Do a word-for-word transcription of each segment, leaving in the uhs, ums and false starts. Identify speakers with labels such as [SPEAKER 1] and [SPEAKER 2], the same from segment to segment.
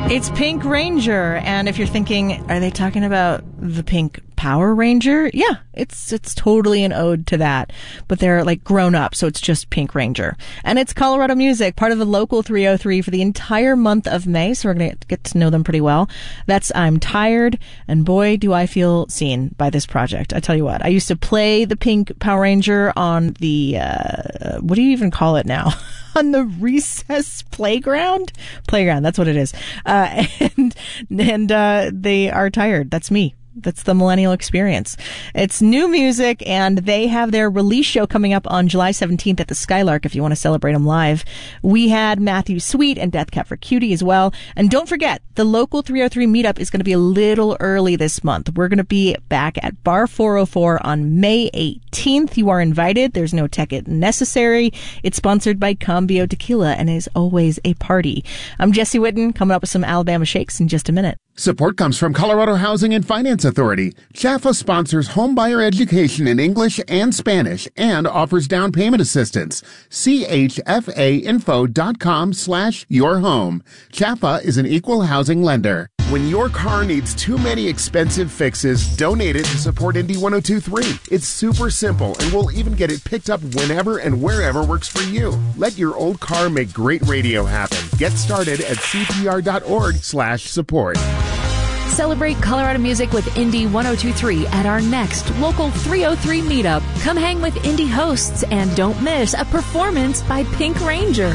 [SPEAKER 1] It's Pink Ranger, and if you're thinking, are they talking about the Pink Power Ranger? Yeah, it's it's totally an ode to that, but they're like grown up, so it's just Pink Ranger. And it's Colorado Music, part of the Local three oh three for the entire month of May, so we're going to get to know them pretty well. That's I'm Tired, and boy, do I feel seen by this project. I tell you what, I used to play the Pink Power Ranger on the, uh, what do you even call it now? On the recess playground? Playground, that's what it is. Uh, and and uh, they are tired. That's me. That's the millennial experience. It's new music, and they have their release show coming up on July seventeenth at the Skylark if you want to celebrate them live. We had Matthew Sweet and Death Cab for Cutie as well. And don't forget, the Local three oh three meetup is going to be a little early this month. We're going to be back at Bar four oh four on May eighteenth. You are invited. There's no ticket necessary. It's sponsored by Cambio Tequila and is always a party. I'm Jesse Whitten, coming up with some Alabama shakes in just a minute.
[SPEAKER 2] Support comes from Colorado Housing and Finance Authority. Chaffa sponsors homebuyer education in English and Spanish and offers down payment assistance. C H F A info dot com slash your home. Chaffa is an equal housing lender. When your car needs too many expensive fixes, donate it to support Indy ten twenty-three. It's super simple, and we'll even get it picked up whenever and wherever works for you. Let your old car make great radio happen. Get started at C P R dot org slash support.
[SPEAKER 3] Celebrate Colorado music with Indy ten twenty-three at our next Local three oh three meetup. Come hang with Indy hosts and don't miss a performance by Pink Ranger.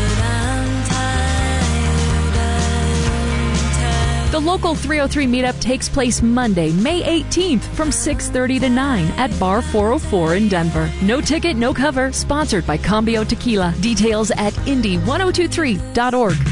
[SPEAKER 3] The Local three oh three meetup takes place Monday, May eighteenth from six thirty to nine at Bar four oh four in Denver. No ticket, no cover. Sponsored by Cambio Tequila. Details at Indy ten twenty-three dot org.